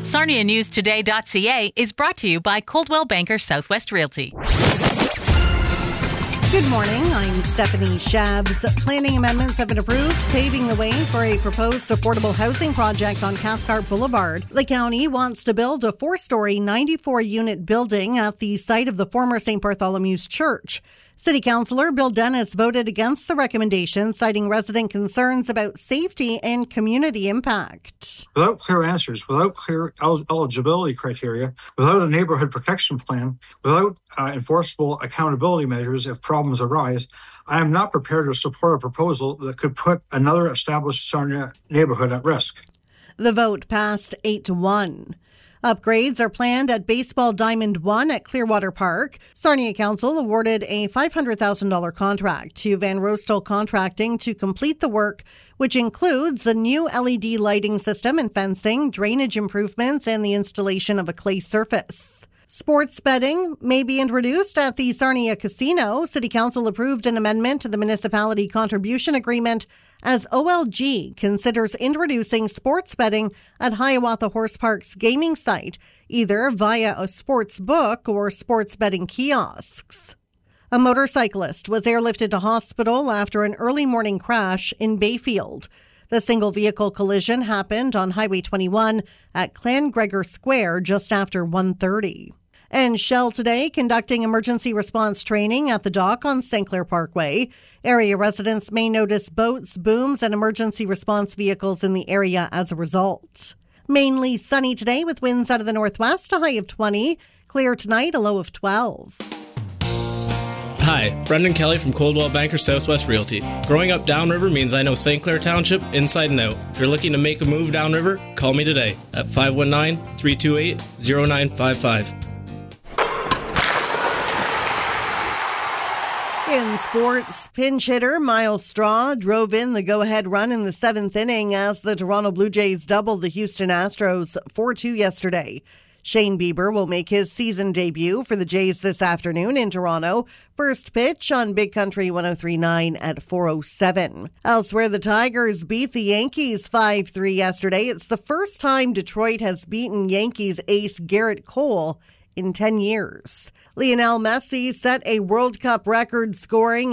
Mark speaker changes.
Speaker 1: SarniaNewsToday.ca is brought to you by Coldwell Banker Southwest Realty.
Speaker 2: Good morning, I'm Stephanie Shabs. Planning amendments have been approved, paving the way for a proposed affordable housing project on Cathcart Boulevard. The county wants to build a 4-story, 94-unit building at the site of the former St. Bartholomew's Church. City Councillor Bill Dennis voted against the recommendation, citing resident concerns about safety and community impact.
Speaker 3: Without clear answers, without clear eligibility criteria, without a neighborhood protection plan, without enforceable accountability measures if problems arise, I am not prepared to support a proposal that could put another established Sarnia neighborhood at risk.
Speaker 2: The vote passed 8-1. Upgrades are planned at Baseball Diamond 1 at Clearwater Park. Sarnia Council awarded a $500,000 contract to Van Roestel Contracting to complete the work, which includes a new LED lighting system and fencing, drainage improvements, and the installation of a clay surface. Sports betting may be introduced at the Sarnia Casino. City Council approved an amendment to the municipality contribution agreement as OLG considers introducing sports betting at Hiawatha Horse Park's gaming site, either via a sports book or sports betting kiosks. A motorcyclist was airlifted to hospital after an early morning crash in Bayfield. The single vehicle collision happened on Highway 21 at Clan-Gregor Square just after 1:30. And Shell today conducting emergency response training at the dock on St. Clair Parkway. Area residents may notice boats, booms, and emergency response vehicles in the area as a result. Mainly sunny today with winds out of the northwest, a high of 20. Clear tonight, a low of 12.
Speaker 4: Hi, Brendan Kelly from Coldwell Banker Southwest Realty. Growing up downriver means I know St. Clair Township inside and out. If you're looking to make a move downriver, call me today at 519-328-0955.
Speaker 2: In sports, pinch hitter Miles Straw drove in the go-ahead run in the 7th inning as the Toronto Blue Jays doubled the Houston Astros 4-2 yesterday. Shane Bieber will make his season debut for the Jays this afternoon in Toronto. First pitch on Big Country 103.9 at 4:07. Elsewhere, the Tigers beat the Yankees 5-3 yesterday. It's the first time Detroit has beaten Yankees ace Garrett Cole in 10 years. Lionel Messi set a World Cup record scoring